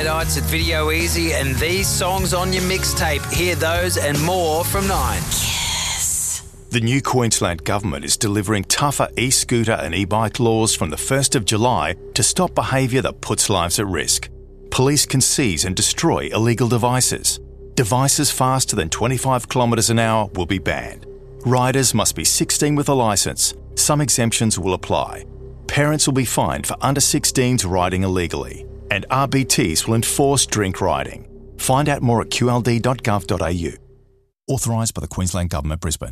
Nights at Video Easy and these songs on your mixtape. Hear those and more from 9. The new Queensland Government is delivering tougher e-scooter and e-bike laws from the 1st of July to stop behaviour that puts lives at risk. Police can seize and destroy illegal devices. Devices faster than 25 kilometres an hour will be banned. Riders must be 16 with a licence. Some exemptions will apply. Parents will be fined for under 16s riding illegally. And RBTs will enforce drink riding. Find out more at qld.gov.au. Authorised by the Queensland Government, Brisbane.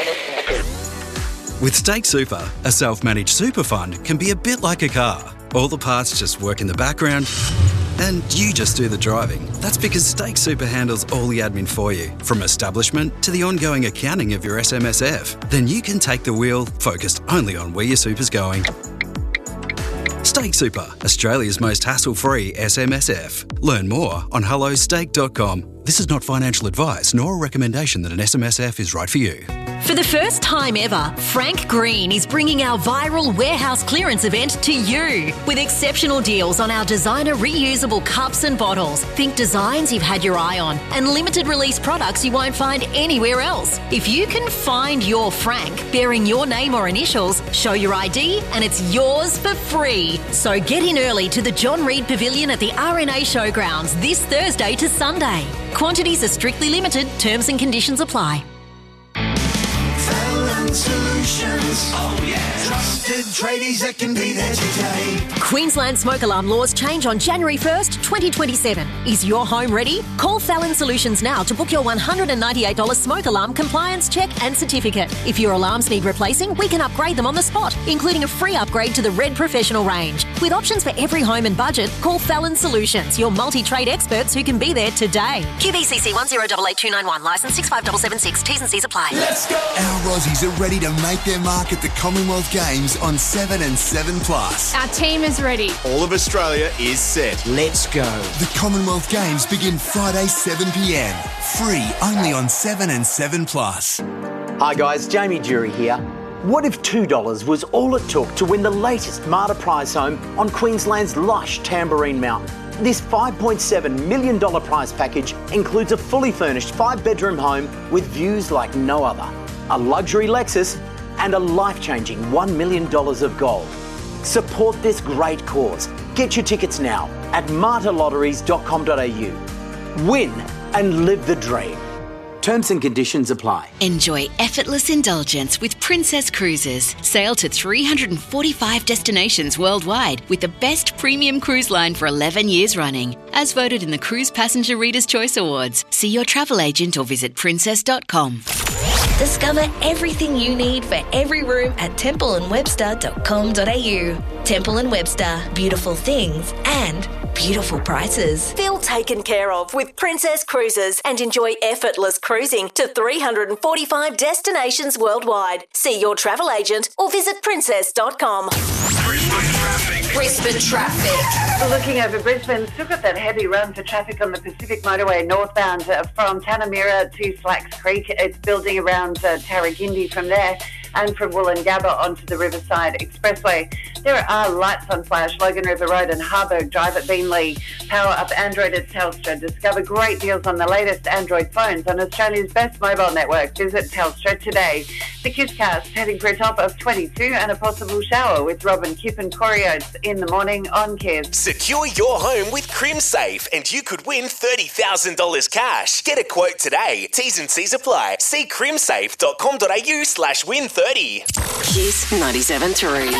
With Stake Super, a self-managed super fund can be a bit like a car. All the parts just work in the background and you just do the driving. That's because Stake Super handles all the admin for you, from establishment to the ongoing accounting of your SMSF. Then you can take the wheel, focused only on where your super's going. Stake Super, Australia's most hassle-free SMSF. Learn more on hellostake.com. This is not financial advice nor a recommendation that an SMSF is right for you. For the first time ever, Frank Green is bringing our viral warehouse clearance event to you with exceptional deals on our designer reusable cups and bottles. Think designs you've had your eye on and limited release products you won't find anywhere else. If you can find your Frank bearing your name or initials, show your ID and it's yours for free. So get in early to the John Reid Pavilion at the RNA Showgrounds this Thursday to Sunday. Quantities are strictly limited, terms and conditions apply. Solutions. Oh yeah. Trusted tradies that can be there today. Queensland smoke alarm laws change on January 1st, 2027. Is your home ready? Call Fallon Solutions now to book your $198 smoke alarm compliance check and certificate. If your alarms need replacing, we can upgrade them on the spot, including a free upgrade to the Red Professional range. With options for every home and budget, call Fallon Solutions, your multi-trade experts who can be there today. QBCC 1088291, licence 65776, T's and C's apply. Let's go. Our Aussies are ready to make their mark at the Commonwealth Games on 7 and 7 Plus. Our team is ready. All of Australia is set. Let's go. The Commonwealth Games begin Friday 7pm. Free only on 7 and 7 Plus. Hi guys, Jamie Jury here. What if $2 was all it took to win the latest Marta prize home on Queensland's lush Tamborine Mountain? This $5.7 million prize package includes a fully furnished 5-bedroom home with views like no other, a luxury Lexus and a life-changing $1 million of gold. Support this great cause. Get your tickets now at martalotteries.com.au. Win and live the dream. Terms and conditions apply. Enjoy effortless indulgence with Princess Cruises. Sail to 345 destinations worldwide with the best premium cruise line for 11 years running. As voted in the Cruise Passenger Reader's Choice Awards. See your travel agent or visit princess.com. Discover everything you need for every room at templeandwebster.com.au. Temple & Webster. Beautiful things and beautiful prices. Feel taken care of with Princess Cruises and enjoy effortless cruising to 345 destinations worldwide. See your travel agent or visit princess.com. Brisbane traffic. Looking over Brisbane, still got that heavy run for traffic on the Pacific Motorway northbound from Tanamira to Slacks Creek. It's building around Tarragindi from there, and from Woolloongabba onto the Riverside Expressway. There are lights on flash, Logan River Road and Harburg Drive at Beenleigh. Power up Android at Telstra. Discover great deals on the latest Android phones on Australia's best mobile network. Visit Telstra today. The Kisscast heading for a top of 22 and a possible shower with Robin Kipp and Corey Oates in the morning on Kiss. Secure your home with CrimSafe and you could win $30,000 cash. Get a quote today. T's and C's apply. See crimsafe.com.au/win30. Kiss 97.3.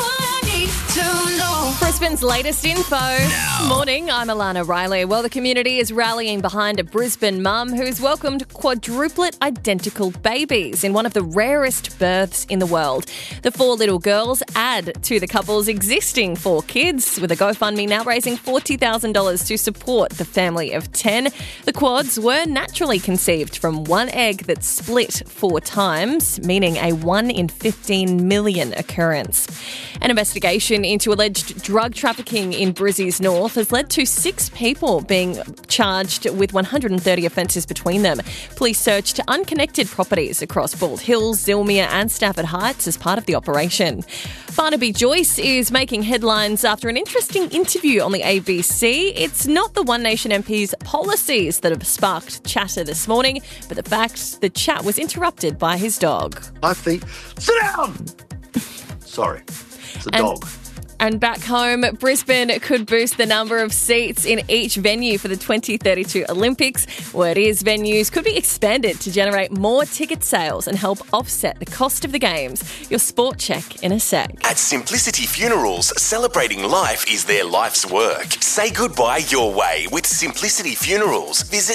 Brisbane's latest info. Morning, I'm Alana Riley. Well, the community is rallying behind a Brisbane mum who's welcomed quadruplet identical babies in one of the rarest births in the world. The 4 little girls add to the couple's existing 4 kids, with a GoFundMe now raising $40,000 to support the family of 10. The quads were naturally conceived from one egg that split 4 times, meaning a 1 in 15 million occurrence. An investigation into alleged drug drug trafficking in Brizzy's North has led to 6 people being charged with 130 offences between them. Police searched unconnected properties across Bald Hills, Zilmere and Stafford Heights as part of the operation. Barnaby Joyce is making headlines after an interesting interview on the ABC. It's not the One Nation MP's policies that have sparked chatter this morning, but the fact the chat was interrupted by his dog. I think, sit down! Sorry, it's a dog. And back home, Brisbane could boost the number of seats in each venue for the 2032 Olympics. Word is venues could be expanded to generate more ticket sales and help offset the cost of the games. Your sport check in a sec. At Simplicity Funerals, celebrating life is their life's work. Say goodbye your way with Simplicity Funerals. Visit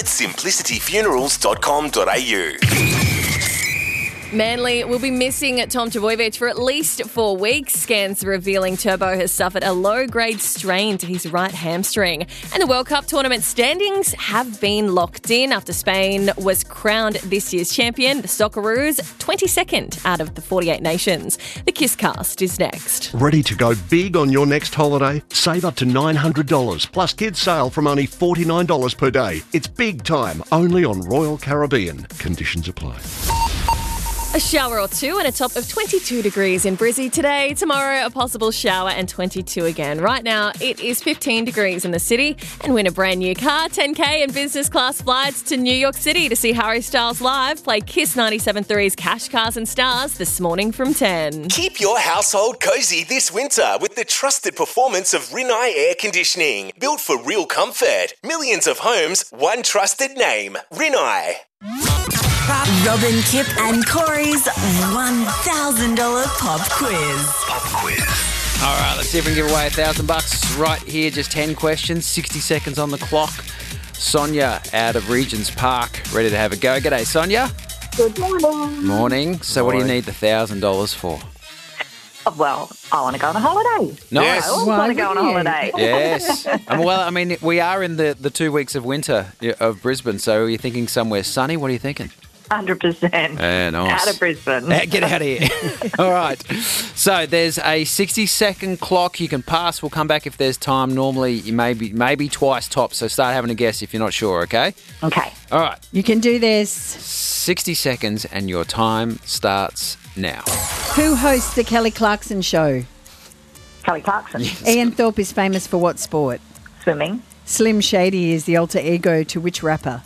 simplicityfunerals.com.au. Manly will be missing Tom Trbojevic for at least 4 weeks. Scans revealing Turbo has suffered a low-grade strain to his right hamstring. And the World Cup tournament standings have been locked in after Spain was crowned this year's champion. The Socceroos, 22nd out of the 48 nations. The Kisscast is next. Ready to go big on your next holiday? Save up to $900 plus kids sale from only $49 per day. It's big time, only on Royal Caribbean. Conditions apply. A shower or two and a top of 22 degrees in Brizzy today. Tomorrow, a possible shower and 22 again. Right now, it is 15 degrees in the city. And win a brand new car, 10K and business class flights to New York City to see Harry Styles live. Play Kiss 97.3's Cash, Cars and Stars this morning from 10. Keep your household cozy this winter with the trusted performance of Rinnai Air Conditioning. Built for real comfort. Millions of homes, one trusted name. Rinnai. Robin, Kip and Corey's $1,000 pop quiz. All right, let's see if we can give away $1,000 right here. Just 10 questions, 60 seconds on the clock. Sonia out of Regents Park, ready to have a go. G'day, Sonia. Good morning. Morning. So what do you need the $1,000 for? Well, I want to go on a holiday. Nice. I always want to go on a holiday. Yes. Well, I mean, we are in the 2 weeks of winter of Brisbane, so are you thinking somewhere sunny? What are you thinking? 100%. Yeah, nice. Out of Brisbane. Get out of here. All right. So there's a 60-second clock. You can pass. We'll come back if there's time. Normally, you maybe twice tops. So start having a guess if you're not sure, okay? Okay. All right. You can do this. 60 seconds and your time starts now. Who hosts the Kelly Clarkson Show? Kelly Clarkson. Yes. Ian Thorpe is famous for what sport? Swimming. Slim Shady is the alter ego to which rapper?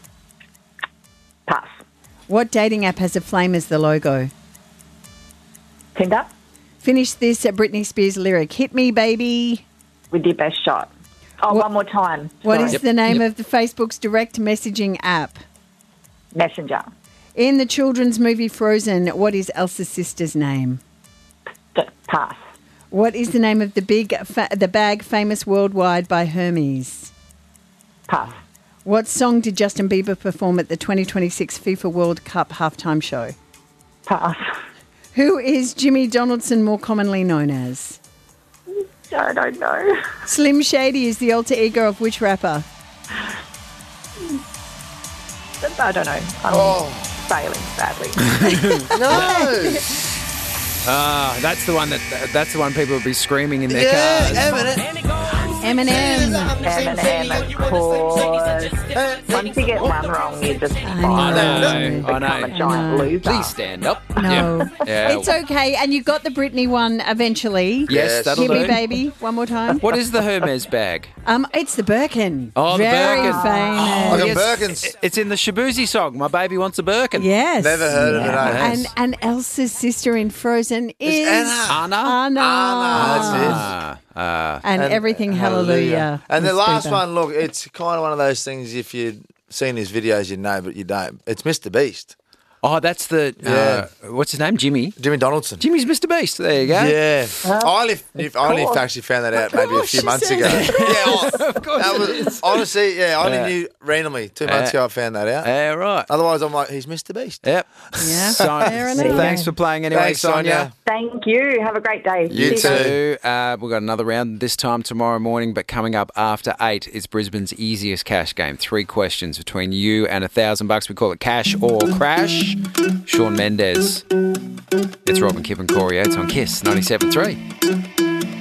Pass. What dating app has a flame as the logo? Tinder. Finish this Britney Spears lyric. Hit me, baby. With your best shot. Oh, one more time. What Sorry. is the name of the Facebook's direct messaging app? Messenger. In the children's movie Frozen, what is Elsa's sister's name? Pass. What is the name of the bag famous worldwide by Hermes? Pass. What song did Justin Bieber perform at the 2026 FIFA World Cup halftime show? Pass. Who is Jimmy Donaldson more commonly known as? I don't know. Slim Shady is the alter ego of which rapper? I don't know. I'm failing badly. No. That's the one people will be screaming in their cars. Eminem, of course. Once you get one wrong, you just I know. a giant loser. Please stand up. No. Yeah. It's okay. And you got the Britney one eventually. Yes, that'll Hit me, do. baby. One more time. What is the Hermes bag? It's the Birkin. Oh, the Very Birkin. famous. Like a Birkins. It's in the Shabuzi song, My Baby Wants a Birkin. Yes. Never heard of it, eh? And Elsa's sister in Frozen is Anna. That's And everything hallelujah. And the Miss last Bieber. one, look, it's kind of one of those things, if you'd seen his videos, you'd know, but you don't. It's Mr. Beast. Oh, that's the, what's his name? Jimmy Donaldson. Jimmy's Mr. Beast. There you go. Yeah. I only actually found that out maybe a few months ago. Of course that it was, honestly, I only knew randomly 2 months ago I found that out. Yeah, right. Otherwise, I'm like, he's Mr. Beast. Yep. Yeah. Fair enough. Thanks for playing anyway, Thanks, Sonia. Thank you. Have a great day. You too. We've got another round this time tomorrow morning, but coming up after 8 is Brisbane's easiest cash game. 3 questions between you and $1,000. We call it Cash or Crash. Shawn Mendes. It's Robin, Kip and Corey Oates on Kiss 97.3.